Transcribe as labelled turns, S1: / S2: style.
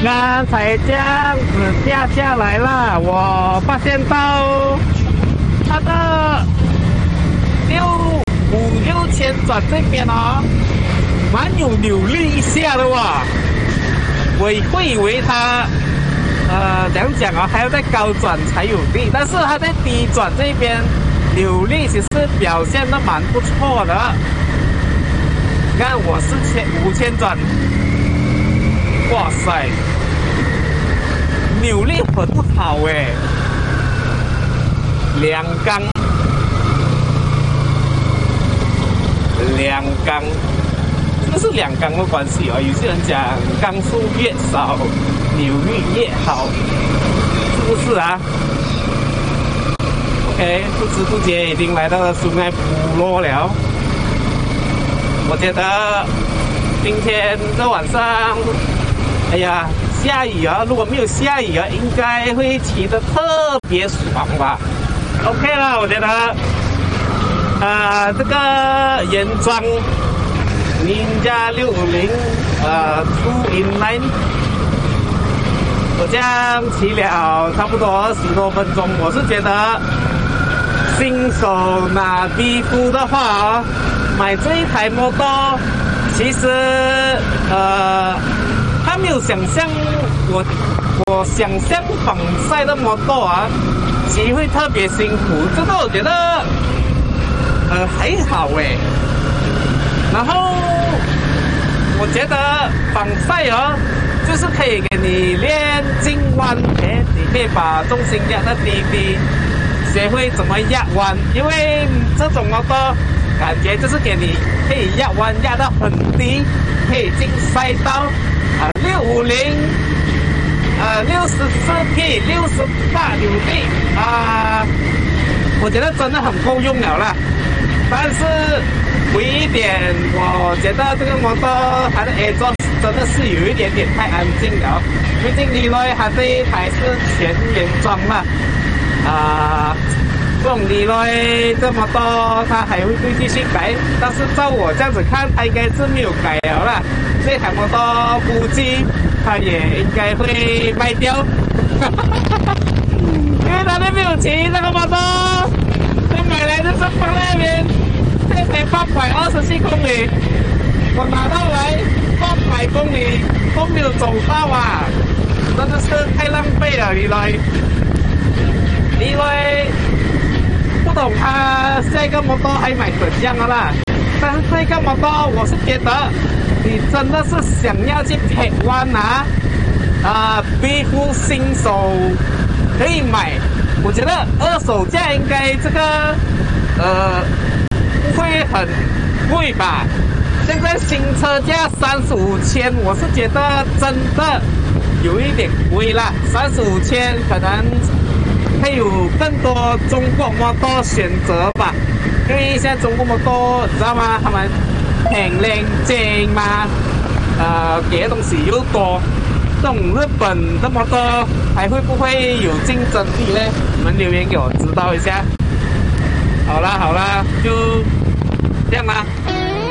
S1: 刚才这样子下来了，我发现到它的5、6千转这边哦，蛮有扭力一下的哇。我会以为它怎样讲啊，还要在高转才有力，但是它在低转这边扭力其实表现的蛮不错的。你看我5000转，哇塞，扭力很好诶，两缸，这个是两缸的关系啊。有些人讲缸数越少，扭力越好，是不是啊 ？OK， 不知不觉已经来到了苏艾部落了。我觉得今天这晚上，哎呀，下雨啊！如果没有下雨啊，应该会骑得特别爽吧。OK 了，我觉得，这个原装Ninja 650True Inline， 我这样骑了差不多20多分钟，我是觉得新手拿 B 夫的话，买这一台摩托，其实他没有想象我想象仿赛的摩托啊，骑会特别辛苦，这个我觉得还好诶。然后我觉得仿赛哦，就是可以给你练进弯，你可以把重心压得低低，学会怎么压弯，因为这种摩托感觉就是给你可以压弯压到很低，可以进赛道65064P 68扭力我觉得真的很够用了啦。但是唯一一点，我觉得这个摩托它的 exhaust 真的是有一点点太安静了，毕竟Leroy它这一台是全原装嘛，这种Leroy这摩托它还会继续改，但是照我这样子看，它应该是没有改了啦。这台摩托估计它也应该会卖掉，因为它都没有骑这个摩托，它买来就是放在那边，这才824公里，我拿到来800公里都没有走到啊，真的是太浪费了Leroy。不懂他下一个摩托还买怎样的啦，但是这个摩托我是觉得你真的是想要去撇弯B 夫新手可以买，我觉得二手价应该这个不会很贵吧。现在新车价35千，我是觉得真的有一点贵啦，35千可能会有更多中国摩托选择吧，因为现在中国摩托你知道吗？他们很靚正嘛，给的东西又多，这种日本的摩托还会不会有竞争力呢？你们留言给我知道一下。好啦，就这样啦。